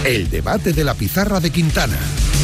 El debate de la pizarra de Quintana.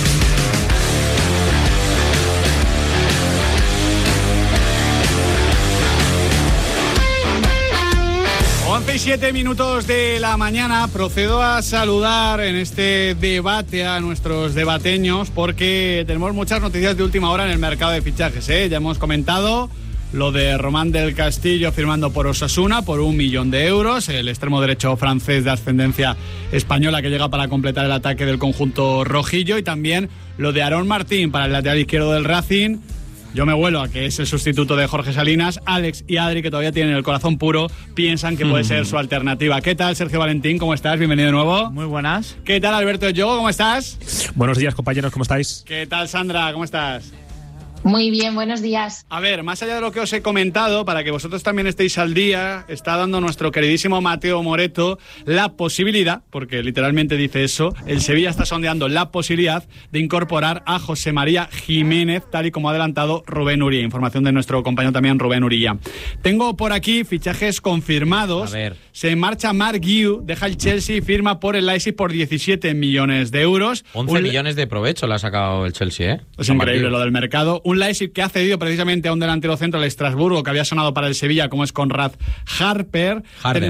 Y 7 minutos de la mañana. Procedo a saludar en este debate a nuestros debateños porque tenemos muchas noticias de última hora en el mercado de fichajes, ¿eh? Ya hemos comentado lo de Román del Castillo firmando por Osasuna por 1 millón de euros, el extremo derecho francés de ascendencia española que llega para completar el ataque del conjunto rojillo, y también lo de Aarón Martín para el lateral izquierdo del Racing. Yo me vuelo a que es el sustituto de Jorge Salinas. Alex y Adri, que todavía tienen el corazón puro, piensan que puede ser su alternativa. ¿Qué tal, Sergio Valentín? ¿Cómo estás? Bienvenido de nuevo. Muy buenas. ¿Qué tal, Alberto Yogo? ¿Cómo estás? Buenos días, compañeros. ¿Cómo estáis? ¿Qué tal, Sandra? ¿Cómo estás? Muy bien, buenos días. A ver, más allá de lo que os he comentado, para que vosotros también estéis al día, está dando nuestro queridísimo Mateo Moreto la posibilidad, porque literalmente dice eso, el Sevilla está sondeando la posibilidad de incorporar a José María Jiménez, tal y como ha adelantado Rubén Uría. Información de nuestro compañero también, Rubén Uría. Tengo por aquí fichajes confirmados. A ver. Se marcha Mark Guiu, deja el Chelsea y firma por el Leipzig por 17 millones de euros. 11 millones de provecho le ha sacado el Chelsea, ¿eh? Es increíble lo del mercado. Un Leipzig que ha cedido precisamente a un delantero centro, el Estrasburgo, que había sonado para el Sevilla, como es Conrad Harder.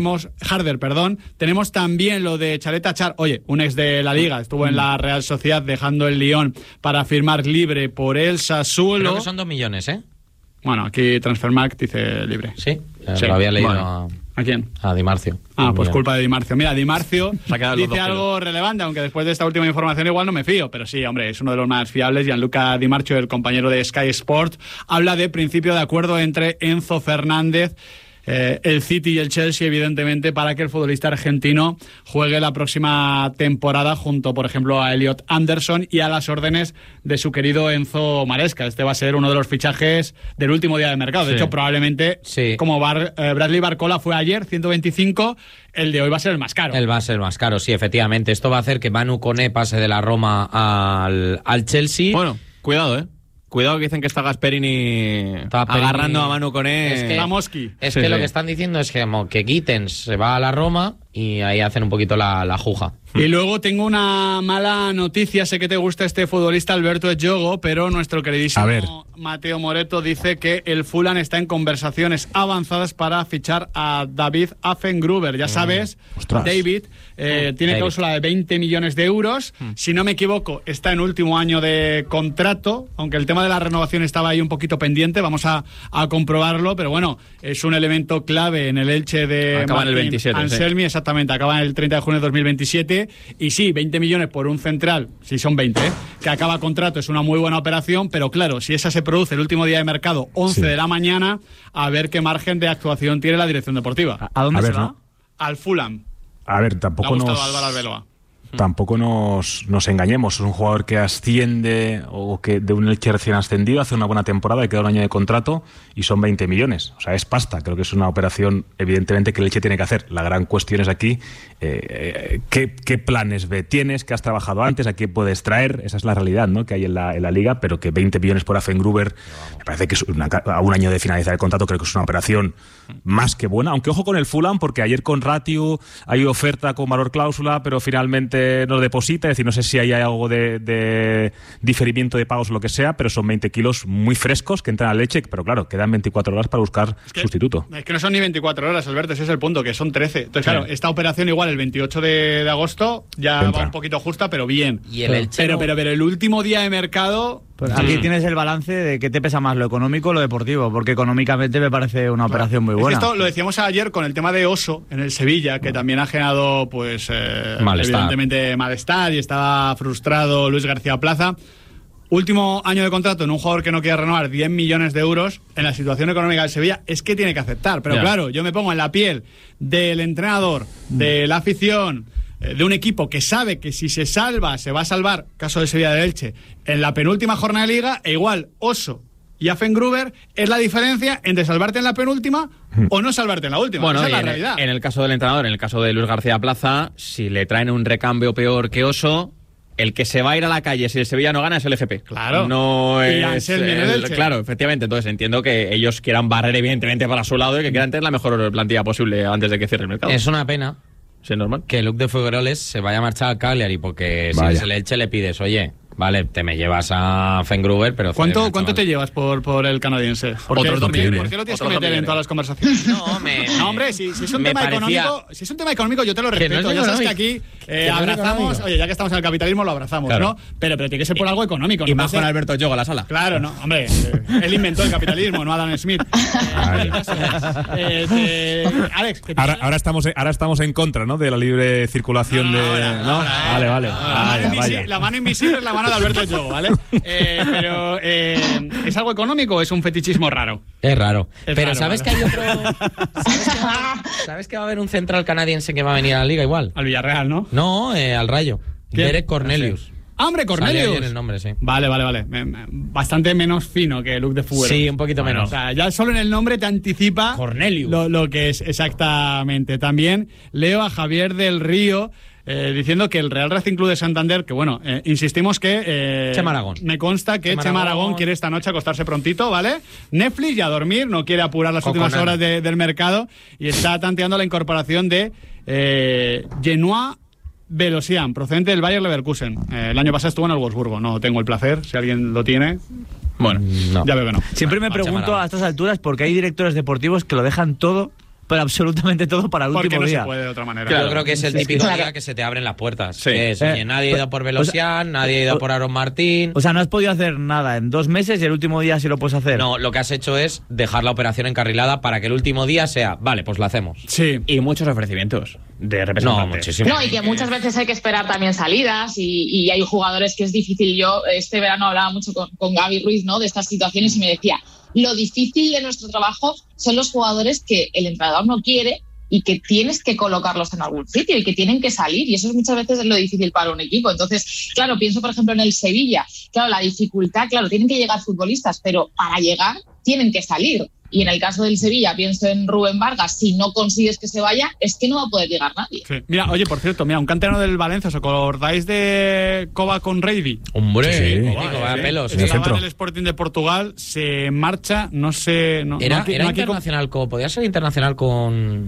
Tenemos también lo de Chalet Achar, un ex de la Liga, estuvo en la Real Sociedad dejando el Lyon para firmar libre por el Sassuolo. Creo que son 2 millones, ¿eh? Bueno, aquí Transfermarkt dice libre. Sí, lo había leído. Bueno. ¿A quién? A Di Marcio. Pues culpa de Di Marcio. Mira, Di Marcio dice algo kilos. relevante, aunque después de esta última información igual no me fío, pero sí, hombre, es uno de los más fiables. Gianluca Di Marcio, el compañero de Sky Sport, habla de principio de acuerdo entre Enzo Fernández, el City y el Chelsea, evidentemente, para que el futbolista argentino juegue la próxima temporada junto, por ejemplo, a Elliot Anderson y a las órdenes de su querido Enzo Maresca. Este va a ser uno de los fichajes del último día de mercado. De hecho, probablemente, como Bradley Barcola fue ayer, 125, el de hoy va a ser el más caro. Él va a ser el más caro, sí, efectivamente. Esto va a hacer que Manu Koné pase de la Roma al Chelsea. Bueno, cuidado, Cuidado, que dicen que está Gasperini agarrando a Manu Koné. Es que lo que están diciendo es que Gittens se va a la Roma y ahí hacen un poquito la juja. Y luego tengo una mala noticia. Sé que te gusta este futbolista, Alberto Yogo, pero nuestro queridísimo Mateo Moreto dice que el Fulham está en conversaciones avanzadas para fichar a David Affengruber. Ya sabes, David tiene cláusula de 20 millones de euros. Si no me equivoco, está en último año de contrato, aunque el tema de la renovación estaba ahí un poquito pendiente. Vamos a comprobarlo, pero bueno, es un elemento clave en el Elche de acaba en el 27, Anselmi, exactamente, acaba en el 30 de junio de 2027. Y sí, 20 millones por un central, si son 20, que acaba contrato, es una muy buena operación, pero claro, si esa se produce el último día de mercado, 11 de la mañana, a ver qué margen de actuación tiene la dirección deportiva. ¿A dónde se va? ¿No? Al Fulham. A ver, tampoco Tampoco nos engañemos. Es un jugador que asciende o que de un Elche recién ascendido, hace una buena temporada y queda un año de contrato y son 20 millones. O sea, es pasta. Creo que es una operación, evidentemente, que el Elche tiene que hacer. La gran cuestión es aquí, ¿qué planes B tienes? ¿Qué has trabajado antes? ¿A quién puedes traer? Esa es la realidad, ¿no?, que hay en la Liga, pero que 20 millones por Affengruber, me parece que es a un año de finalizar el contrato, creo que es una operación más que buena. Aunque ojo con el Fulham, porque ayer con Ratiu hay oferta con valor cláusula, pero finalmente no deposita, es decir, no sé si hay algo de diferimiento de pagos o lo que sea, pero son 20 kilos muy frescos que entran a Leche, pero claro, quedan 24 horas para buscar sustituto. Es que no son ni 24 horas, Alberto, ese es el punto, que son 13. Entonces, claro, esta operación igual el 28 de agosto ya va un poquito justa, pero bien. Y el Elche pero el último día de mercado... Pues aquí tienes el balance de qué te pesa más, lo económico o lo deportivo, porque económicamente me parece una operación muy buena. Esto lo decíamos ayer con el tema de Oso en el Sevilla, que también ha generado, pues, evidentemente malestar, y estaba frustrado Luis García Plaza. Último año de contrato en un jugador que no quiere renovar, 10 millones de euros, en la situación económica del Sevilla, es que tiene que aceptar. Pero claro, yo me pongo en la piel del entrenador, de la afición, de un equipo que sabe que si se salva, se va a salvar, caso de Sevilla de Elche, en la penúltima jornada de Liga, e igual Oso y Affengruber es la diferencia entre salvarte en la penúltima o no salvarte en la última. Bueno, esa es la realidad. En el caso del entrenador, en el caso de Luis García Plaza, si le traen un recambio peor que Oso, el que se va a ir a la calle si el Sevilla no gana es el FP. Claro. No y es claro, efectivamente. Entonces entiendo que ellos quieran barrer evidentemente para su lado y que quieran tener la mejor plantilla posible antes de que cierre el mercado. Es una pena, Sí, normal. Que Luke de Fugueroles se vaya a marchar al Cagliari, porque si es el Elche le pides, oye, vale, te me llevas a Fengrúber, pero... ¿Cuánto te llevas por el canadiense? ¿Por qué lo tienes que meter en todas las conversaciones? No, hombre, si es un tema económico, yo te lo respeto. Ya sabes que aquí abrazamos, oye, ya que estamos en el capitalismo, lo abrazamos, claro, ¿no? Pero tiene que ser por algo económico. Y más con Alberto Yogo a la sala. Claro, no, hombre, él inventó el capitalismo, no Adam Smith. Alex, ahora estamos en contra, ¿no? De la libre circulación Vale. La mano invisible es la mano de Alberto Yogo, ¿vale? Pero ¿es algo económico o es un fetichismo raro? Es raro. Pero ¿sabes que hay otro? ¿Sabes que va a haber un central canadiense que va a venir a la liga igual? Al Villarreal, ¿no? No, al Rayo. Derek Cornelius. ¡Hombre, Cornelius! Bien el nombre, sí. Vale. Bastante menos fino que Luke de Fugueroles. Sí, un poquito menos. O sea, ya solo en el nombre te anticipa Cornelius lo que es exactamente. También leo a Javier del Río diciendo que el Real Racing Club de Santander, que bueno, insistimos que... Chema Aragón. Me consta que Chema Aragón quiere esta noche acostarse prontito, ¿vale? Netflix y a dormir, no quiere apurar las últimas horas del mercado y está tanteando la incorporación de Genoa Velocian, procedente del Bayer Leverkusen. El año pasado estuvo en el Wolfsburgo. No tengo el placer, si alguien lo tiene. Bueno, no. Ya veo que no. Siempre me pregunto a estas alturas por qué hay directores deportivos que lo dejan todo, pero absolutamente todo para el último día. Porque no se puede de otra manera. Claro. Yo creo que es el típico día que se te abren las puertas. Sí. Nadie ha ido por Velocian, nadie ha ido por Aaron Martín. O sea, no has podido hacer nada en 2 meses y el último día sí lo puedes hacer. No, lo que has hecho es dejar la operación encarrilada para que el último día sea, vale, pues la hacemos. Sí. Y muchos ofrecimientos de representantes. No, muchísimo. No, y que muchas veces hay que esperar también salidas y hay jugadores que es difícil. Yo este verano hablaba mucho con Gaby Ruiz, ¿no?, de estas situaciones y me decía, lo difícil de nuestro trabajo son los jugadores que el entrenador no quiere y que tienes que colocarlos en algún sitio y que tienen que salir, y eso es muchas veces lo difícil para un equipo. Entonces, claro, pienso por ejemplo en el Sevilla, claro, la dificultad, claro, tienen que llegar futbolistas, pero para llegar tienen que salir. Y en el caso del Sevilla, pienso en Rubén Vargas, si no consigues que se vaya, es que no va a poder llegar nadie. Sí. Mira, oye, por cierto, un canterano del Valencia, ¿os acordáis de Koba Conreidi? Hombre, sí, vaya pelos. Estaba en el Sporting de Portugal, se marcha, no sé... Era internacional, podía ser internacional con...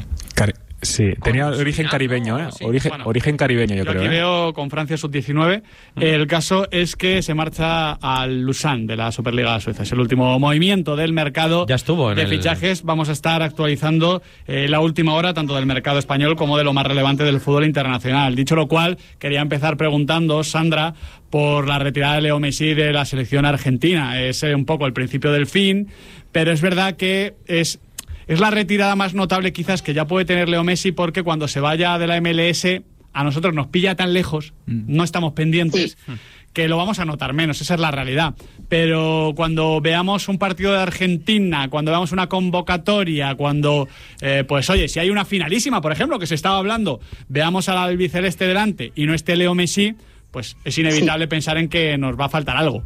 Sí, tenía origen caribeño, ¿eh? Sí, origen caribeño, yo creo. Aquí veo con Francia sub-19. El caso es que se marcha al Lausanne de la Superliga Suiza. Es el último movimiento del mercado de fichajes. Vamos a estar actualizando la última hora, tanto del mercado español como de lo más relevante del fútbol internacional. Dicho lo cual, quería empezar preguntando, Sandra, por la retirada de Leo Messi de la selección argentina. Es un poco el principio del fin, pero es verdad que es la retirada más notable quizás que ya puede tener Leo Messi, porque cuando se vaya de la MLS a nosotros nos pilla tan lejos, no estamos pendientes, que lo vamos a notar menos, esa es la realidad. Pero cuando veamos un partido de Argentina, cuando veamos una convocatoria, cuando, pues oye, si hay una finalísima, por ejemplo, que se estaba hablando, veamos al albiceleste delante y no esté Leo Messi, pues es inevitable pensar en que nos va a faltar algo.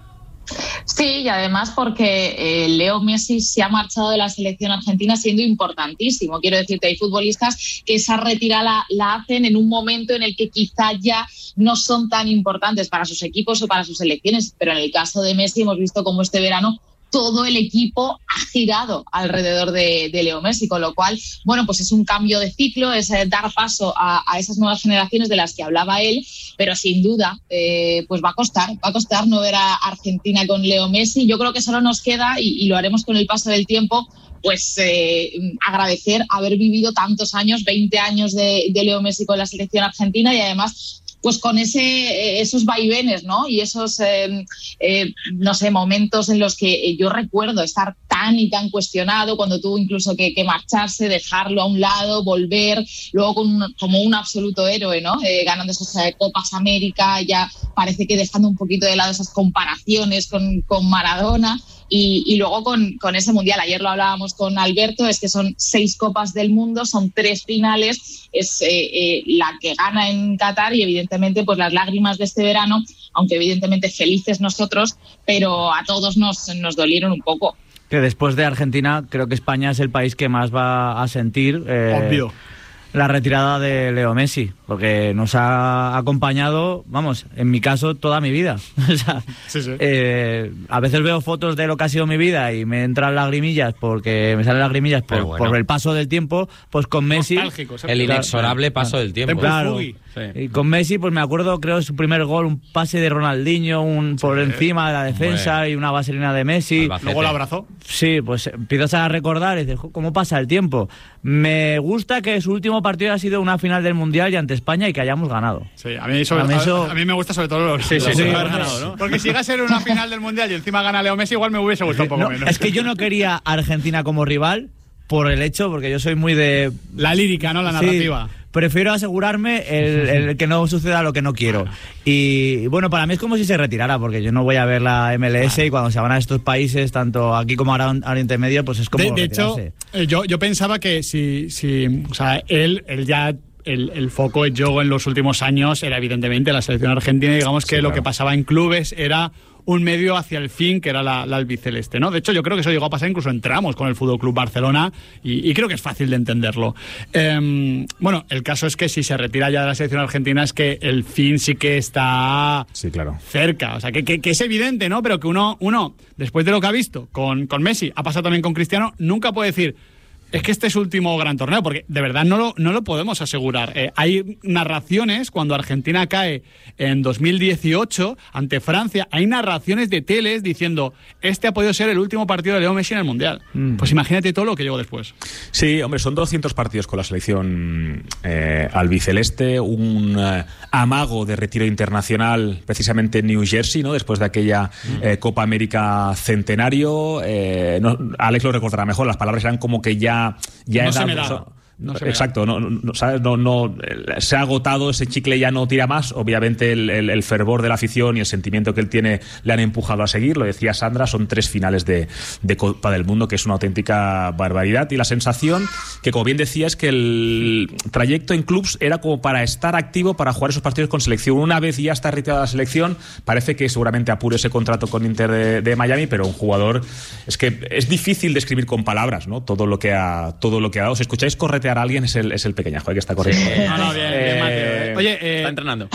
Sí, y además porque Leo Messi se ha marchado de la selección argentina siendo importantísimo. Quiero decirte, hay futbolistas que esa retirada la hacen en un momento en el que quizá ya no son tan importantes para sus equipos o para sus selecciones, pero en el caso de Messi hemos visto cómo este verano todo el equipo ha girado alrededor de Leo Messi, con lo cual, bueno, pues es un cambio de ciclo, es dar paso a esas nuevas generaciones de las que hablaba él, pero sin duda, pues va a costar no ver a Argentina con Leo Messi. Yo creo que solo nos queda, y lo haremos con el paso del tiempo, pues agradecer haber vivido tantos años, 20 años de Leo Messi con la selección argentina, y además pues con esos vaivenes, ¿no? Y esos, no sé, momentos en los que yo recuerdo estar tan y tan cuestionado, cuando tuvo incluso que marcharse, dejarlo a un lado, volver, luego como un absoluto héroe, ¿no? Ganando esas Copas América, ya parece que dejando un poquito de lado esas comparaciones con Maradona. Y luego con ese Mundial, ayer lo hablábamos con Alberto, es que son 6 Copas del Mundo, son 3 finales, es la que gana en Qatar, y evidentemente pues las lágrimas de este verano, aunque evidentemente felices nosotros, pero a todos nos dolieron un poco. Que después de Argentina creo que España es el país que más va a sentir obvio la retirada de Leo Messi, porque nos ha acompañado, vamos, en mi caso, toda mi vida. O sea, Sí. a veces veo fotos de lo que ha sido mi vida y me entran lagrimillas por el paso del tiempo, pues con Messi... El inexorable paso del tiempo. Claro. Sí. Y con Messi, pues me acuerdo, creo, su primer gol, un pase de Ronaldinho, por encima de la defensa y una vaselina de Messi. Luego lo abrazó. Sí, pues empiezas a recordar y dices, ¿cómo pasa el tiempo? Me gusta que su último partido ha sido una final del Mundial y ante España y que hayamos ganado. Sí, a mí me gusta sobre todo los haber ganado, ¿no? Porque si llega a ser una final del Mundial y encima gana Leo Messi, igual me hubiese gustado un poco menos. Es que yo no quería a Argentina como rival porque yo soy muy de... La lírica, ¿no? La narrativa. Sí, prefiero asegurarme el que no suceda lo que no quiero. Y bueno, para mí es como si se retirara, porque yo no voy a ver la MLS y cuando se van a estos países, tanto aquí como ahora Oriente Medio, pues es como de hecho, yo pensaba que si o sea, él ya... El foco en juego en los últimos años era evidentemente la selección argentina, y digamos que lo que pasaba en clubes era un medio hacia el fin, que era la albiceleste, ¿no? De hecho, yo creo que eso llegó a pasar incluso en tramos con el Fútbol Club Barcelona, y creo que es fácil de entenderlo. Bueno, el caso es que si se retira ya de la selección argentina es que el fin sí que está cerca. O sea, que es evidente, ¿no? Pero que uno, después de lo que ha visto con Messi, ha pasado también con Cristiano, nunca puede decir... Es que este es su último gran torneo, porque de verdad no lo podemos asegurar. Hay narraciones, cuando Argentina cae en 2018 ante Francia, hay narraciones de teles diciendo, este ha podido ser el último partido de Leo Messi en el Mundial. Pues imagínate todo lo que llegó después. Sí, hombre, son 200 partidos con la selección albiceleste, un amago de retiro internacional precisamente en New Jersey, ¿no? Después de aquella Copa América Centenario. Alex lo recordará mejor, las palabras eran como que ya se me da. Exacto, ¿sabes? Se ha agotado, ese chicle ya no tira más. Obviamente el fervor de la afición y el sentimiento que él tiene le han empujado a seguir. Lo decía Sandra, son 3 finales de Copa del Mundo, que es una auténtica barbaridad. Y la sensación, que como bien decía, es que el trayecto en clubs era como para estar activo, para jugar esos partidos con selección. Una vez ya está retirada la selección, parece que seguramente apure ese contrato con Inter de Miami, pero un jugador, es que es difícil describir con palabras, ¿no? Todo lo que ha dado. Si escucháis corretear a alguien, es el pequeñajo que está corriendo. Bien, Mateo. Oye, está entrenando.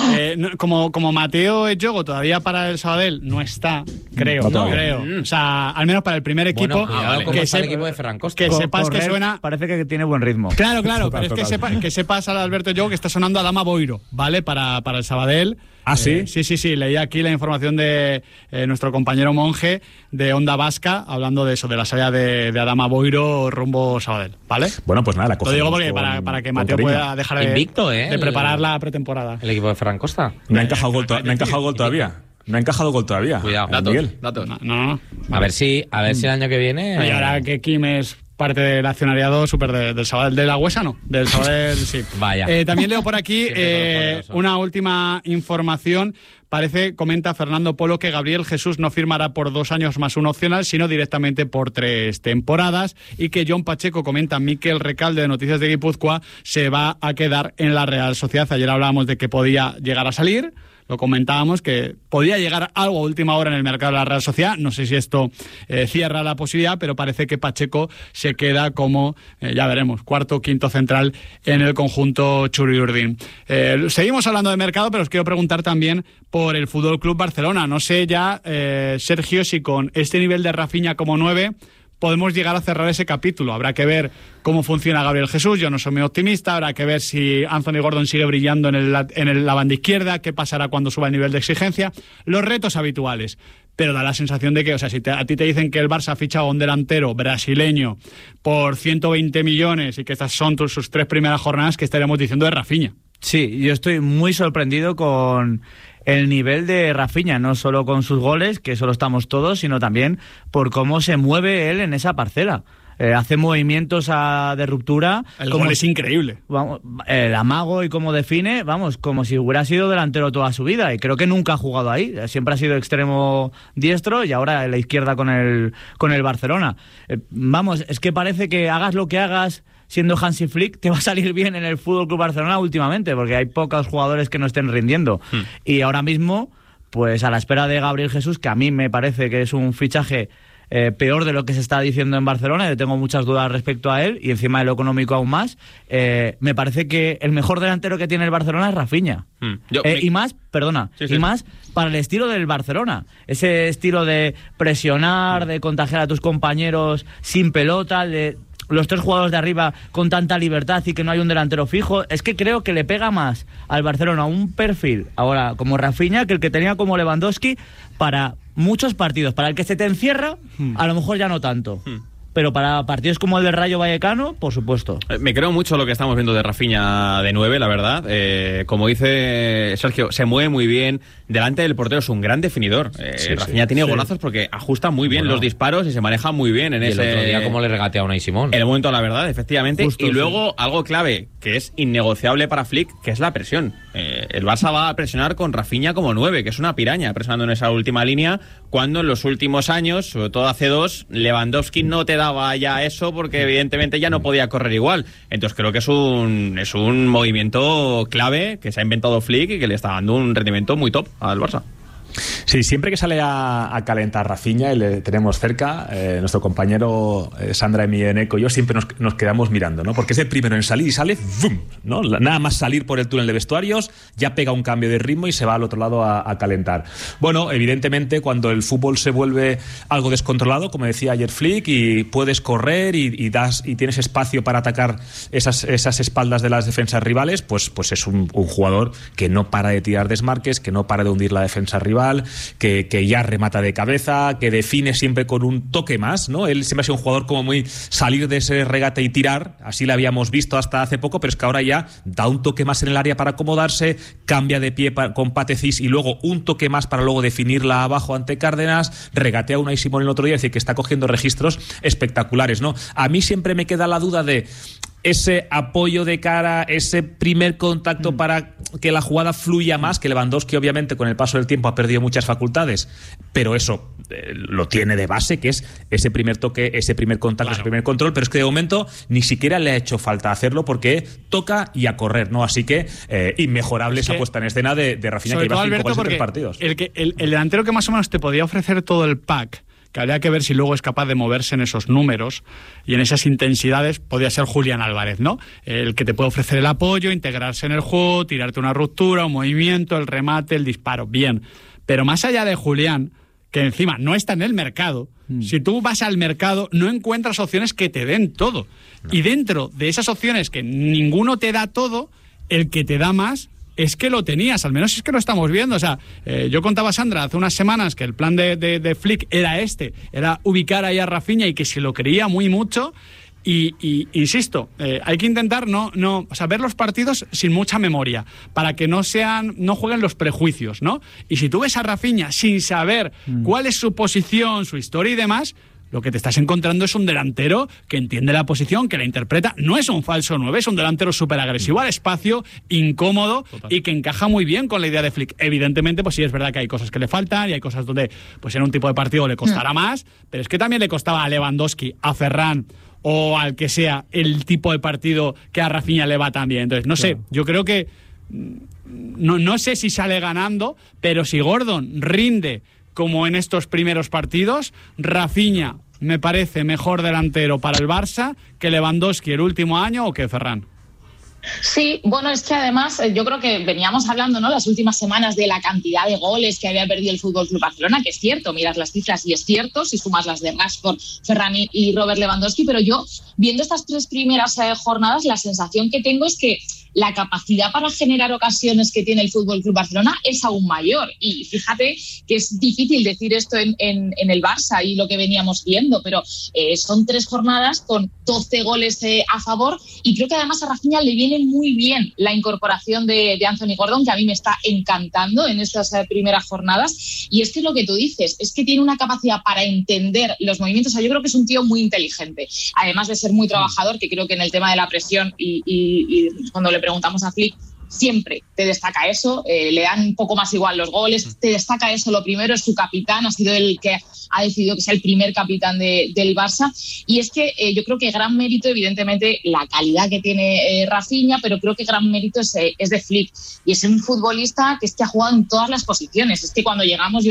Como Mateo Ejogo todavía para el Sabadell no está, creo. O sea, al menos para el primer equipo. Que es el equipo de Ferran Costa. Que sepas que suena. Parece que tiene buen ritmo. Claro, pero es que sepas al Alberto Ejogo que está sonando Adama Boiro, ¿vale? Para el Sabadell. ¿Ah, sí? Sí. Leí aquí la información de nuestro compañero Monje de Onda Vasca, hablando de eso, de la salida de Adama Boiro rumbo Sabadell, ¿vale? Bueno, pues nada, lo digo porque para que Mateo pueda dejar de preparar la pretemporada. El equipo de Ferran Costa. No ha encajado gol todavía. No ha encajado gol todavía. Cuidado. Miguel. Datos. No. A ver si el año que viene... Y ahora que Kim es parte del accionariado súper del Sabadell, de la Huesa, ¿no? Del Sabadell, sí. Vaya. También leo por aquí una última información. Comenta Fernando Polo, que Gabriel Jesús no firmará por 2 años más un opcional, sino directamente por 3 temporadas, y que John Pacheco comenta, Mikel Recalde de Noticias de Guipúzcoa se va a quedar en la Real Sociedad. Ayer hablábamos de que podía llegar a salir, lo comentábamos, que podía llegar algo a última hora en el mercado de la Real Sociedad. No sé si esto cierra la posibilidad, pero parece que Pacheco se queda como, ya veremos, 4º o 5º central en el conjunto Churiurdin. Seguimos hablando de mercado, pero os quiero preguntar también por el Fútbol Club Barcelona. No sé ya, Sergio, si con este nivel de Rafinha como 9 podemos llegar a cerrar ese capítulo. Habrá que ver cómo funciona Gabriel Jesús. Yo no soy muy optimista. Habrá que ver si Anthony Gordon sigue brillando en la banda izquierda, qué pasará cuando suba el nivel de exigencia. Los retos habituales. Pero da la sensación de que, o sea, si a ti te dicen que el Barça ha fichado a un delantero brasileño por 120 millones y que estas son sus 3 primeras jornadas, ¿qué estaríamos diciendo de Rafinha? Sí, yo estoy muy sorprendido con el nivel de Rafinha, no solo con sus goles, que eso lo estamos todos, sino también por cómo se mueve él en esa parcela. Hace movimientos de ruptura. El gol es increíble. Vamos, el amago y cómo define, vamos, como si hubiera sido delantero toda su vida. Y creo que nunca ha jugado ahí. Siempre ha sido extremo diestro y ahora en la izquierda con el Barcelona. Vamos, es que parece que hagas lo que hagas siendo Hansi Flick, te va a salir bien en el FC Barcelona últimamente, porque hay pocos jugadores que no estén rindiendo. Y ahora mismo, pues a la espera de Gabriel Jesús, que a mí me parece que es un fichaje peor de lo que se está diciendo en Barcelona. Yo tengo muchas dudas respecto a él y encima de lo económico aún más. Me parece que el mejor delantero que tiene el Barcelona es Rafinha. Y más para el estilo del Barcelona. Ese estilo de presionar, de contagiar a tus compañeros sin pelota, de los 3 jugadores de arriba con tanta libertad y que no hay un delantero fijo. Es que creo que le pega más al Barcelona un perfil ahora como Rafinha que el que tenía como Lewandowski para muchos partidos. Para el que se te encierra, a lo mejor ya no tanto. Pero para partidos como el del Rayo Vallecano, por supuesto. Me creo mucho lo que estamos viendo de Rafinha de 9, la verdad. Como dice Sergio, se mueve muy bien. Delante del portero es un gran definidor. Rafinha tiene golazos porque ajusta muy bien los disparos y se maneja muy bien en ese... El otro día como le regatea a Unai Simón. En el momento, la verdad, efectivamente. Justo, y luego algo clave, que es innegociable para Flick, que es la presión. El Barça va a presionar con Rafinha como 9, que es una piraña, presionando en esa última línea, cuando en los últimos años, sobre todo hace 2, Lewandowski no te daba ya eso porque evidentemente ya no podía correr igual. Entonces creo que es un movimiento clave que se ha inventado Flick y que le está dando un rendimiento muy top al Barça. Sí, siempre que sale a calentar Rafinha y le tenemos cerca, nuestro compañero Sandra Emieneco y yo siempre nos quedamos mirando, ¿no? Porque es el primero en salir y sale ¡vum! ¿No? Nada más salir por el túnel de vestuarios, ya pega un cambio de ritmo y se va al otro lado a calentar. Bueno, evidentemente cuando el fútbol se vuelve algo descontrolado, como decía ayer Flick, y puedes correr y tienes espacio para atacar esas espaldas de las defensas rivales, pues es un jugador que no para de tirar desmarques, que no para de hundir la defensa rival, que ya remata de cabeza, que define siempre con un toque más, ¿no? Él siempre ha sido un jugador como muy salir de ese regate y tirar, así lo habíamos visto hasta hace poco, pero es que ahora ya da un toque más en el área para acomodarse, cambia de pie con Patecís y luego un toque más para luego definirla abajo ante Cárdenas, regatea a Unai Simón el otro día, es decir, que está cogiendo registros espectaculares, ¿no? A mí siempre me queda la duda de ese apoyo de cara, ese primer contacto para que la jugada fluya más, que Lewandowski obviamente con el paso del tiempo ha perdido muchas facultades, pero eso lo tiene de base, que es ese primer toque, ese primer contacto, ese primer control, pero es que de momento ni siquiera le ha hecho falta hacerlo porque toca y a correr, ¿no? Así que inmejorable esa puesta en escena de Rafinha, que lleva 5 goles en 3 partidos. El delantero que más o menos te podía ofrecer todo el pack, que habría que ver si luego es capaz de moverse en esos números y en esas intensidades, podría ser Julián Álvarez, ¿no? El que te puede ofrecer el apoyo, integrarse en el juego, tirarte una ruptura, un movimiento, el remate, el disparo, bien. Pero más allá de Julián, que encima no está en el mercado, si tú vas al mercado no encuentras opciones que te den todo. No. Y dentro de esas opciones que ninguno te da todo, el que te da más es que lo tenías, al menos es que lo estamos viendo. O sea, yo contaba a Sandra hace unas semanas que el plan de Flick era ubicar ahí a Rafinha y que se lo creía muy mucho. Y insisto, hay que intentar ver los partidos sin mucha memoria, para que no jueguen los prejuicios, ¿no? Y si tú ves a Rafinha sin saber cuál es su posición, su historia y demás, lo que te estás encontrando es un delantero que entiende la posición, que la interpreta. No es un falso 9, es un delantero súper agresivo al espacio, incómodo. Total. Y que encaja muy bien con la idea de Flick. Evidentemente, pues sí, es verdad que hay cosas que le faltan y hay cosas donde pues en un tipo de partido le costará más, pero es que también le costaba a Lewandowski, a Ferran o al que sea el tipo de partido que a Rafinha le va tan bien. Entonces, no sé, yo creo que no sé si sale ganando, pero si Gordon rinde como en estos primeros partidos, Rafinha me parece mejor delantero para el Barça que Lewandowski el último año o que Ferran. Sí, bueno, es que además yo creo que veníamos hablando, ¿no?, las últimas semanas de la cantidad de goles que había perdido el FC Barcelona, que es cierto, miras las cifras y es cierto, si sumas las de Rashford, Ferran y Robert Lewandowski, pero yo, viendo estas 3 primeras jornadas, la sensación que tengo es que la capacidad para generar ocasiones que tiene el FC Barcelona es aún mayor. Y fíjate que es difícil decir esto en el Barça y lo que veníamos viendo, pero son 3 jornadas con 12 goles a favor, y creo que además a Rafinha le viene muy bien la incorporación de Anthony Gordon, que a mí me está encantando en estas primeras jornadas. Y es que lo que tú dices, es que tiene una capacidad para entender los movimientos. O sea, yo creo que es un tío muy inteligente, además de ser muy trabajador, que creo que en el tema de la presión y cuando le preguntamos a Flick, siempre te destaca eso, le dan un poco más igual los goles, te destaca eso. Lo primero es su capitán, ha sido el que ha decidido que sea el primer capitán del Barça, y es que yo creo que gran mérito, evidentemente, la calidad que tiene Rafinha, pero creo que gran mérito es de Flick, y es un futbolista que ha jugado en todas las posiciones. Es que cuando llegamos yo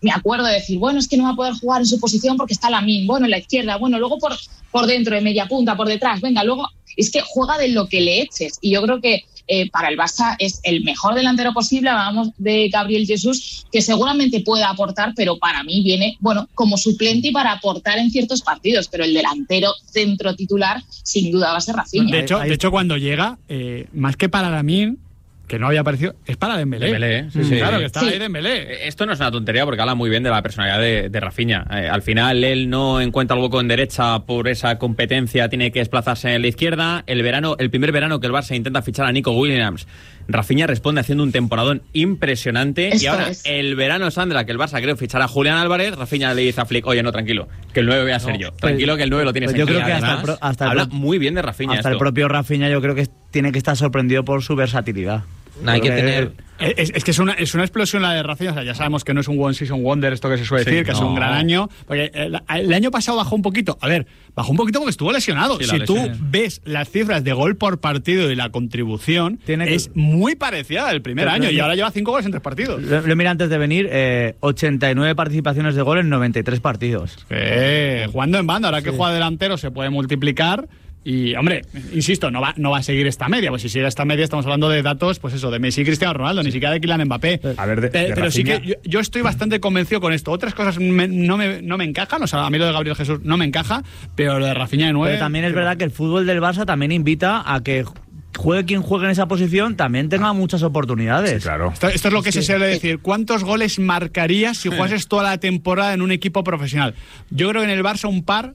me acuerdo de decir, bueno, es que no va a poder jugar en su posición porque está Lamine, bueno, en la izquierda, bueno, luego por dentro, de media punta, por detrás, venga, luego es que juega de lo que le eches. Y yo creo que para el Barça es el mejor delantero posible. Hablábamos de Gabriel Jesús, que seguramente pueda aportar, pero para mí viene, bueno, como suplente y para aportar en ciertos partidos, pero el delantero centro titular sin duda va a ser Rafinha. De hecho cuando llega, más que para Lamine, que no había aparecido, es para Dembélé. Sí. Claro, que está ahí Dembélé. Esto no es una tontería porque habla muy bien de la personalidad de Rafinha. Al final él no encuentra el hueco en derecha por esa competencia, tiene que desplazarse en la izquierda. El primer verano que el Barça intenta fichar a Nico Williams, Rafinha responde haciendo un temporadón impresionante. Y ahora, el verano, Sandra, que el Barça creo fichar a Julián Álvarez, Rafinha le dice a Flick, oye, no, tranquilo, que el 9 voy a ser yo. Tranquilo, que el 9 lo tienes yo aquí. creo que además, habla muy bien de Rafinha. Hasta el propio Rafinha yo creo que tiene que estar sorprendido por su versatilidad. No, hay que tener... Es que es una explosión la de Rafinha. O sea, ya sabemos que no es un one season wonder, esto que se suele decir, que es un gran año. Porque el año pasado bajó un poquito. A ver, bajó un poquito porque estuvo lesionado. Si tú ves las cifras de gol por partido y la contribución, es muy parecida al primer año. Y ahora lleva 5 goles en 3 partidos. Lo mira antes de venir, 89 participaciones de gol en 93 partidos. Jugando en banda, ahora que juega delantero se puede multiplicar. Y, hombre, insisto, no va a seguir esta media. Pues si sigue esta media estamos hablando de datos, pues eso, de Messi y Cristiano Ronaldo, ni siquiera de Kylian Mbappé. A ver, pero sí que yo estoy bastante convencido con esto. Otras cosas no me encajan, o sea, a mí lo de Gabriel Jesús no me encaja, pero lo de Rafinha de 9... Pero también es verdad que el fútbol del Barça también invita a que juegue quien juegue en esa posición, también tenga muchas oportunidades. Sí, claro. Esto es lo que se suele decir. ¿Cuántos goles marcarías si jugases toda la temporada en un equipo profesional? Yo creo que en el Barça un par,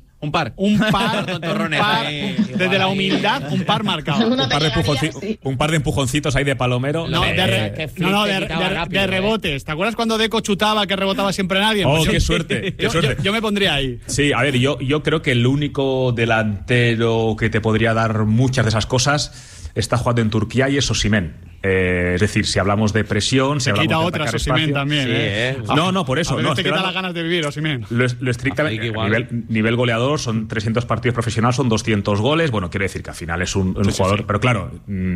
desde la humildad, un par marcado. Un par de empujoncitos ahí de palomero. De rebotes. ¿Te acuerdas cuando Deco chutaba que rebotaba siempre nadie? Oh, qué suerte. Yo me pondría ahí. Sí, a ver, yo creo que el único delantero que te podría dar muchas de esas cosas está jugando en Turquía y es Osimhen. Es decir, si hablamos de presión, si hablamos quita de otras Osimhen también. No, por eso. No, te quita las ganas de vivir, Osimhen. Lo estrictamente nivel goleador, son 300 partidos profesionales, son 200 goles. Bueno, quiere decir que al final es un jugador. Sí. Pero claro,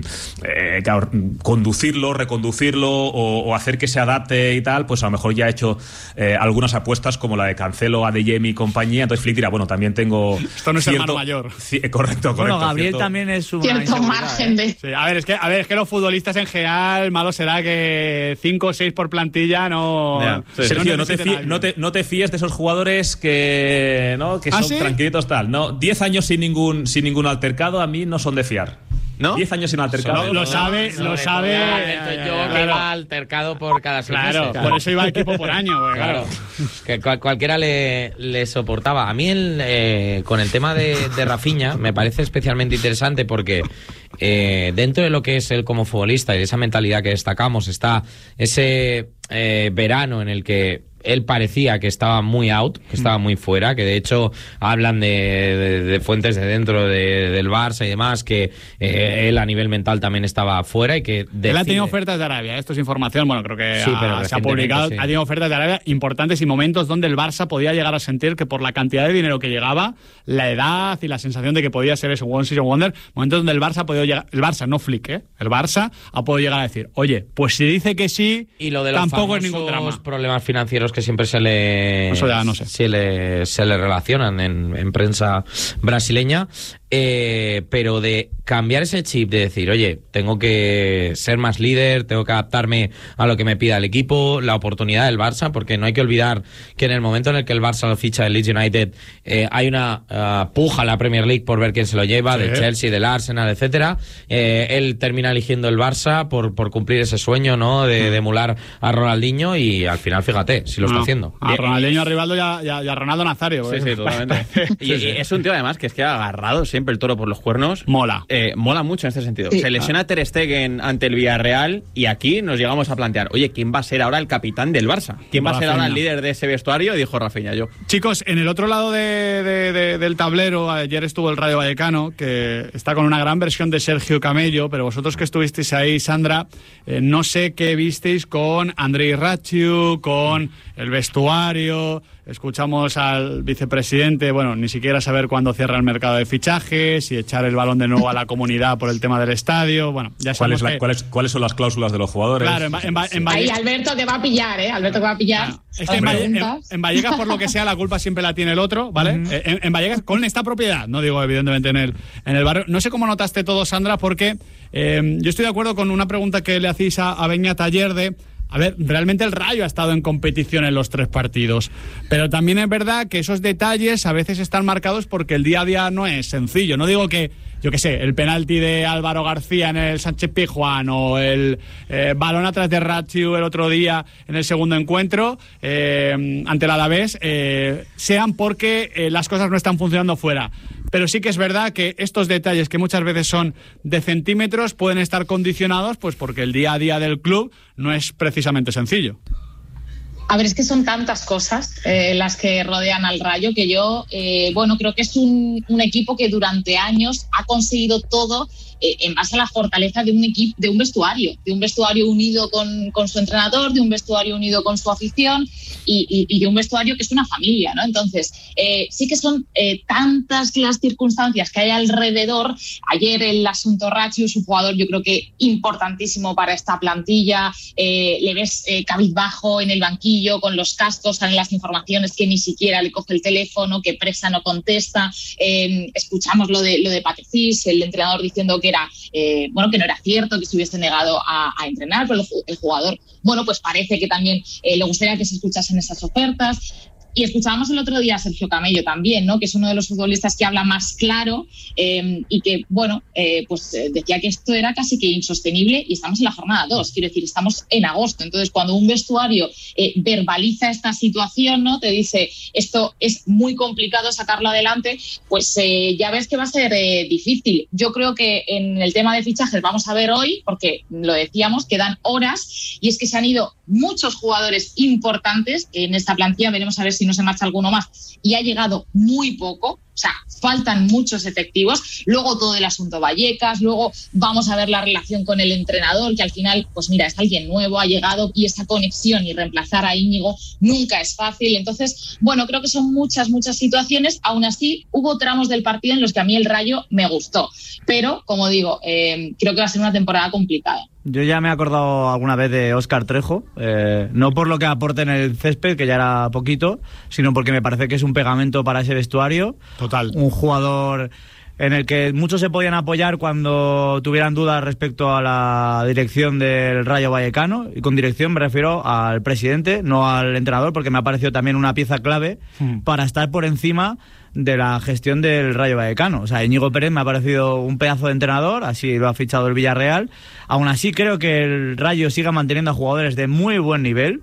conducirlo, reconducirlo o hacer que se adapte y tal, pues a lo mejor ya ha hecho algunas apuestas como la de Cancelo, Adeyemi y compañía. Entonces Flick dirá, bueno, también tengo. Esto no es hermano mayor. Correcto. Bueno, Gabriel también es un cierto margen de. Sí, a ver, es que los futbolistas en general, malo será que 5 o 6 por plantilla no. Sergio, no te fíes de esos jugadores que son tranquilitos tal. No, 10 años sin ningún altercado a mí no son de fiar. ¿No? 10 años sin altercado. Lo sabe. Yo que iba altercado por cada 6 meses. Claro, por eso iba equipo por año. Claro. Que cualquiera le soportaba. A mí con el tema de Rafinha me parece especialmente interesante porque dentro de lo que es él como futbolista y de esa mentalidad que destacamos está ese verano en el que él parecía que estaba muy out, que estaba muy fuera, que de hecho hablan de fuentes de dentro del Barça y demás, que él a nivel mental también estaba fuera y que él ha tenido ofertas de Arabia, esto es información, bueno, creo que se ha publicado, ha tenido ofertas de Arabia importantes y momentos donde el Barça podía llegar a sentir que por la cantidad de dinero que llegaba, la edad y la sensación de que podía ser ese one season wonder, momentos donde el Barça ha podido llegar, el Barça, no Flick, el Barça ha podido llegar a decir, oye, pues si dice que sí, y lo de los tampoco es ningún drama. Problemas financieros que siempre se le relacionan en prensa brasileña, pero de cambiar ese chip de decir, oye, tengo que ser más líder, tengo que adaptarme a lo que me pida el equipo, la oportunidad del Barça, porque no hay que olvidar que en el momento en el que el Barça lo ficha del Leeds United, hay una puja en la Premier League por ver quién se lo lleva, del Chelsea, del Arsenal, etcétera. Él termina eligiendo el Barça por cumplir ese sueño, ¿no?, de emular a Ronaldinho, y al final, fíjate, si lo está haciendo. A Ronaldinho, a Rivaldo y a Ronaldo Nazario. Sí, totalmente. Y es un tío además que es que ha agarrado siempre el toro por los cuernos. Mola mucho en este sentido. Sí. Se lesiona Ter Stegen ante el Villarreal y aquí nos llegamos a plantear, oye, ¿quién va a ser ahora el capitán del Barça? ¿Quién va a ser ahora el líder de ese vestuario? Y dijo Rafinha, yo. Chicos, en el otro lado del tablero, ayer estuvo el Rayo Vallecano, que está con una gran versión de Sergio Camello, pero vosotros que estuvisteis ahí, Sandra, no sé qué visteis con Andrei Rachiu, con el vestuario, escuchamos al vicepresidente, bueno, ni siquiera saber cuándo cierra el mercado de fichajes y echar el balón de nuevo a la comunidad por el tema del estadio. Bueno, ya sabemos ¿Cuáles son las cláusulas de los jugadores? Claro, ahí Alberto te va a pillar, Alberto te va a pillar. Claro. Es que en Vallecas, por lo que sea, la culpa siempre la tiene el otro, ¿vale? En Vallecas, con esta propiedad, no digo evidentemente en el barrio. No sé cómo notaste todo, Sandra, porque yo estoy de acuerdo con una pregunta que le hacéis a Beñat ayer de... A ver, realmente el Rayo ha estado en competición en los 3 partidos, pero también es verdad que esos detalles a veces están marcados porque el día a día no es sencillo. No digo que, yo qué sé, el penalti de Álvaro García en el Sánchez Pizjuán o el balón atrás de Rachiu el otro día en el segundo encuentro ante el Alavés sean porque las cosas no están funcionando fuera. Pero sí que es verdad que estos detalles, que muchas veces son de centímetros, pueden estar condicionados pues porque el día a día del club no es precisamente sencillo. A ver, es que son tantas cosas las que rodean al Rayo que yo, creo que es un equipo que durante años ha conseguido todo en base a la fortaleza de un equipo, de un vestuario unido con su entrenador, de un vestuario unido con su afición y de un vestuario que es una familia, ¿no? Entonces, sí que son tantas las circunstancias que hay alrededor. Ayer el asunto Rachiu es un jugador, yo creo que importantísimo para esta plantilla. Le ves cabizbajo en el banquillo con los cascos, salen las informaciones que ni siquiera le coge el teléfono, que Presa no contesta. Escuchamos lo de Patecís, el entrenador diciendo que era que no era cierto, que se hubiese negado a entrenar, pero el jugador, pues parece que también le gustaría que se escuchasen esas ofertas. Y escuchábamos el otro día a Sergio Camello también, ¿no? Que es uno de los futbolistas que habla más claro y que, decía que esto era casi que insostenible y estamos en la jornada 2, quiero decir, estamos en agosto. Entonces, cuando un vestuario verbaliza esta situación, ¿no? Te dice, esto es muy complicado sacarlo adelante, pues ya ves que va a ser difícil. Yo creo que en el tema de fichajes vamos a ver hoy, porque lo decíamos, quedan horas y es que se han ido muchos jugadores importantes en esta plantilla, veremos a ver si no se marcha alguno más, y ha llegado muy poco, o sea, faltan muchos efectivos. Luego todo el asunto Vallecas, luego vamos a ver la relación con el entrenador, que al final, pues mira, es alguien nuevo, ha llegado, y esa conexión y reemplazar a Íñigo nunca es fácil. Entonces, creo que son muchas situaciones. Aún así, hubo tramos del partido en los que a mí el Rayo me gustó, pero, como digo, creo que va a ser una temporada complicada. Yo ya me he acordado alguna vez de Óscar Trejo, no por lo que aporte en el césped, que ya era poquito, sino porque me parece que es un pegamento para ese vestuario. Total. Un jugador en el que muchos se podían apoyar cuando tuvieran dudas respecto a la dirección del Rayo Vallecano, y con dirección me refiero al presidente, no al entrenador, porque me ha parecido también una pieza clave para estar por encima de la gestión del Rayo Vallecano. O sea, Íñigo Pérez me ha parecido un pedazo de entrenador, así lo ha fichado el Villarreal. Aún así creo que el Rayo siga manteniendo a jugadores de muy buen nivel.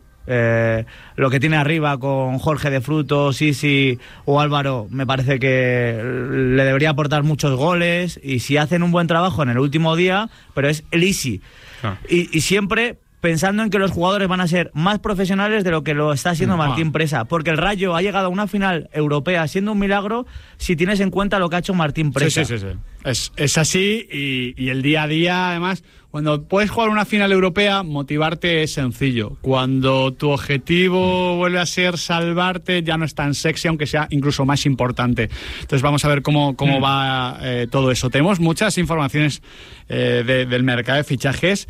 Lo que tiene arriba con Jorge de Frutos, Sisi o Álvaro, me parece que le debería aportar muchos goles, y si hacen un buen trabajo en el último día, pero es el easy. Y siempre pensando en que los jugadores van a ser más profesionales de lo que lo está haciendo Martín Presa, porque el Rayo ha llegado a una final europea siendo un milagro si tienes en cuenta lo que ha hecho Martín Presa. Sí. Es así, y el día a día, además, cuando puedes jugar una final europea, motivarte es sencillo. Cuando tu objetivo vuelve a ser salvarte, ya no es tan sexy, aunque sea incluso más importante. Entonces vamos a ver cómo va todo eso. Tenemos muchas informaciones del mercado de fichajes.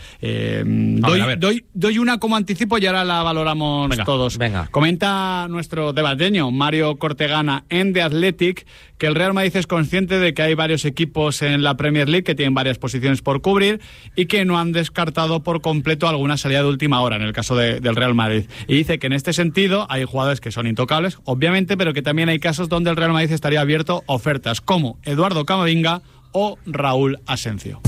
Doy una como anticipo y ahora la valoramos todos. Venga. Comenta nuestro debateño, Mario Cortegana, en The Athletic, que el Real Madrid es consciente de que hay varios equipos en la Premier League que tienen varias posiciones por cubrir y que no han descartado por completo alguna salida de última hora en el caso del Real Madrid. Y dice que en este sentido hay jugadores que son intocables, obviamente, pero que también hay casos donde el Real Madrid estaría abierto a ofertas como Eduardo Camavinga o Raúl Asencio.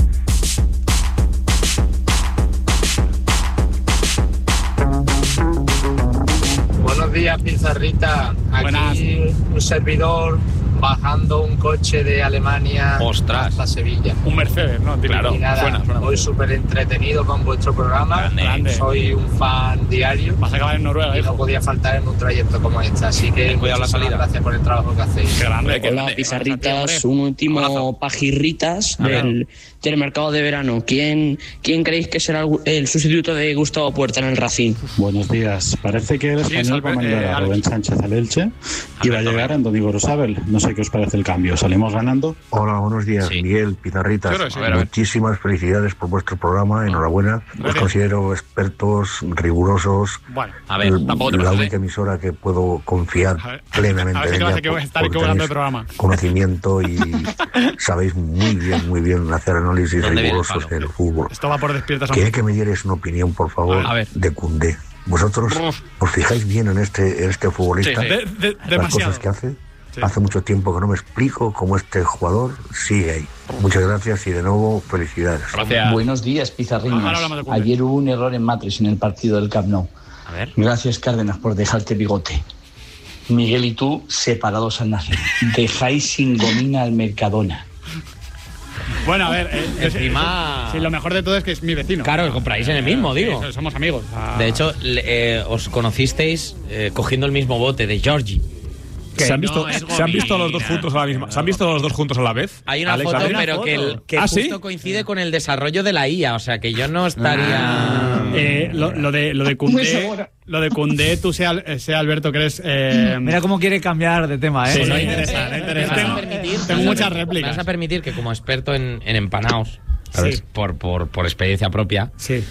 Buenos días, Pizarrita. Aquí un servidor bajando un coche de Alemania hasta Sevilla. Un Mercedes, ¿no? Claro, y nada, hoy súper entretenido con vuestro programa. Grande. Soy un fan diario. Vas a acabar en Noruega, y no podía faltar en un trayecto como este. Así que gracias por el trabajo que hacéis. Hola, pizarritas. Un último pajirritas del mercado de verano. ¿Quién creéis que será el sustituto de Gustavo Puerta en el Racing? Buenos días. Parece que el español va a mandar a Rubén Sánchez al Elche y va a llegar Andoni Gorosabel. No sé qué os parece el cambio. ¿Salimos ganando? Hola, buenos días, Miguel, pizarritas. Muchísimas felicidades por vuestro programa. Enhorabuena. Os considero expertos, rigurosos. Bueno, la única emisora que puedo confiar plenamente en ella. Conocimiento y sabéis muy bien hacer análisis rigurosos del fútbol. Esto va por despiertas. Quería que me dierais una opinión, por favor, de Koundé. ¿Vosotros os fijáis bien en este futbolista? Las cosas que hace. Hace mucho tiempo que no me explico cómo este jugador sigue ahí. Muchas gracias y de nuevo felicidades. Gracias. Buenos días, pizarrinos. Ayer hubo un error en Matrix en el partido del Camp Nou. A ver. Gracias, Cárdenas, por dejarte bigote. Miguel y tú separados al nacer. Dejáis sin gomina al Mercadona. Bueno, a ver, lo mejor de todo es que es mi vecino. Claro, compráis en el mismo, digo. Sí, somos amigos. De hecho, os conocisteis cogiendo el mismo bote de Georgie. ¿Se han visto los dos juntos a la misma? ¿Se han visto los dos juntos a la vez? Hay una foto, pero que justo coincide con el desarrollo de la IA, o sea que yo no estaría. Lo de Koundé, tú sea Alberto, que eres. Mira cómo quiere cambiar de tema, Sí, no interesa. Tengo muchas réplicas. Me vas a permitir que, como experto en empanaos, ¿sabes? Por experiencia propia. Sí.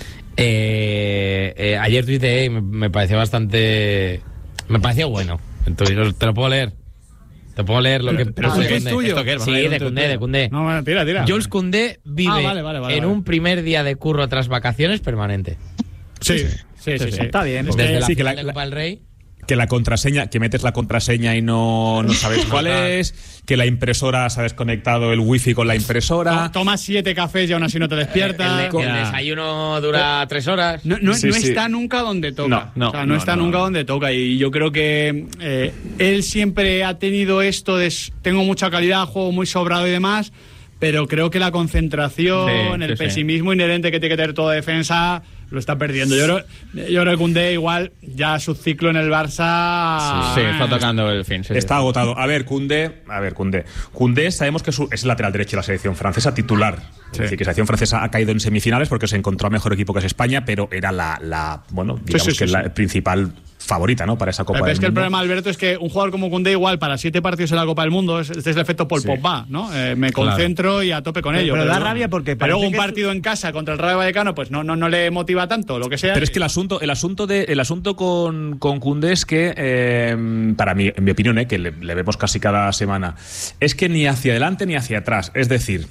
Ayer tuiteé y me pareció bastante. Me pareció bueno. Entonces, te lo puedo leer. Te puedo leer lo que... ¿Pero es tuyo? Sí, de Koundé. No, bueno, tira. Jules Koundé vive en un primer día de curro tras vacaciones permanente. Sí. Está bien. Desde la final de Copa del Rey... Que la contraseña, que metes la contraseña y no sabes cuál es, que la impresora se ha desconectado el wifi con la impresora. Tomas 7 cafés y aún así no te despiertas. El desayuno dura 3 horas. No está nunca donde toca. No está nunca donde toca. Y yo creo que él siempre ha tenido esto de tengo mucha calidad, juego muy sobrado y demás, pero creo que la concentración, el pesimismo inherente que tiene que tener toda defensa, lo está perdiendo. Yo creo que Koundé igual ya su ciclo en el Barça... Sí, está tocando el fin. Está agotado. A ver, Koundé sabemos que es el lateral derecho de la selección francesa titular. Es decir, que la selección francesa ha caído en semifinales porque se encontró a mejor equipo que es España, pero era la principal favorita, ¿no? Para esa Copa del Mundo. Es que el problema, Alberto, es que un jugador como Koundé igual para 7 partidos en la Copa del Mundo, este es el efecto Paul Pogba, ¿no? Me concentro y a tope con ello. Pero da rabia porque... Pero luego un partido en casa contra el Rayo Vallecano, pues no le motiva tanto, lo que sea. Pero es que el asunto con Koundé es que, para mí, en mi opinión, que le vemos casi cada semana, es que ni hacia adelante ni hacia atrás. Es decir,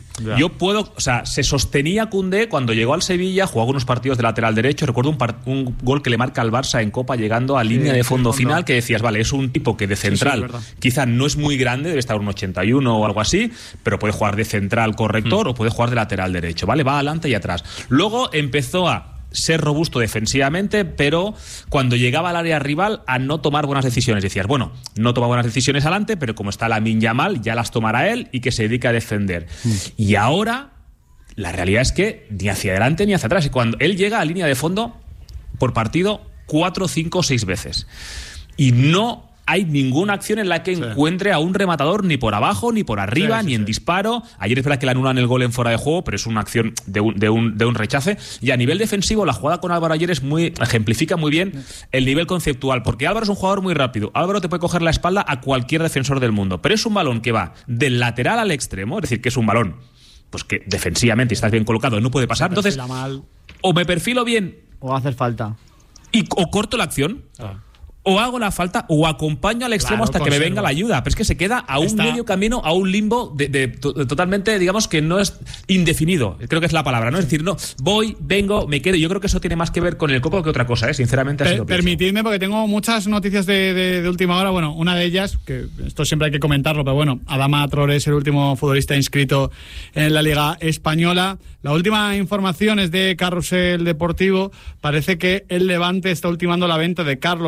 se sostenía Koundé cuando llegó al Sevilla, jugó unos partidos de lateral derecho. Recuerdo un gol que le marca al Barça en Copa llegando a línea de fondo final, que decías, vale, es un tipo que de central quizá no es muy grande, debe estar un 81 o algo así, pero puede jugar de central corrector o puede jugar de lateral derecho, ¿vale? Va adelante y atrás. Luego empezó a ser robusto defensivamente, pero cuando llegaba al área rival a no tomar buenas decisiones. Decías, bueno, no toma buenas decisiones adelante, pero como está Lamine Yamal, ya las tomará él y que se dedica a defender. Y ahora la realidad es que ni hacia adelante ni hacia atrás. Y cuando él llega a línea de fondo por partido 4, 5, 6 veces. Y no hay ninguna acción en la que encuentre a un rematador ni por abajo, ni por arriba, ni en disparo. Ayer es verdad que le anulan el gol en fuera de juego, pero es una acción de un rechace. Y a nivel defensivo, la jugada con Álvaro ayer ejemplifica muy bien el nivel conceptual, porque Álvaro es un jugador muy rápido. Álvaro te puede coger la espalda a cualquier defensor del mundo, pero es un balón que va del lateral al extremo, es decir, que es un balón pues que defensivamente estás bien colocado, no puede pasar. Entonces, o me perfilo bien o hacer falta o corto la acción, o hago la falta, o acompaño al extremo hasta que me venga la ayuda. Pero es que se queda a un medio camino, a un limbo totalmente, digamos, que no es indefinido. Creo que es la palabra, ¿no? Es decir, no, voy, vengo, me quedo. Yo creo que eso tiene más que ver con el coco que otra cosa, sinceramente. Permitidme, porque tengo muchas noticias de última hora. Bueno, una de ellas, que esto siempre hay que comentarlo, pero bueno, Adama Traoré es el último futbolista inscrito en la Liga Española. La última información es de Carrusel Deportivo. Parece que el Levante está ultimando la venta de Carlos Álvarez,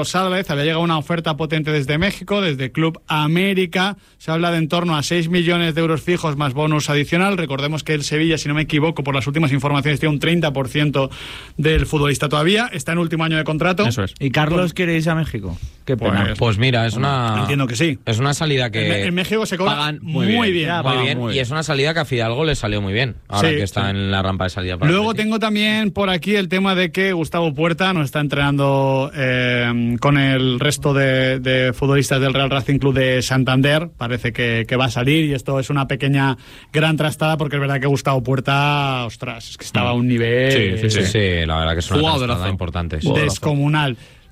había llegado una oferta potente desde México, desde Club América. Se habla de en torno a 6 millones de euros fijos más bonus adicional. Recordemos que el Sevilla, si no me equivoco, por las últimas informaciones, tiene un 30% del futbolista todavía. Está en último año de contrato. Eso es. ¿Y Carlos quiere irse a México? Qué pena. Pues mira, es una... Entiendo que sí. Es una salida que... En México se cobran muy bien. Y es una salida que a Fidalgo le salió muy bien, ahora que está en la rampa de salida. Luego tengo también por aquí el tema de que Gustavo Puerta no está entrenando con el resto de futbolistas del Real Racing Club de Santander. Parece que va a salir, y esto es una pequeña gran trastada, porque es verdad que Gustavo Puerta, ostras, es que estaba a un nivel... Sí, la verdad que es una trastada importante. Descomunal.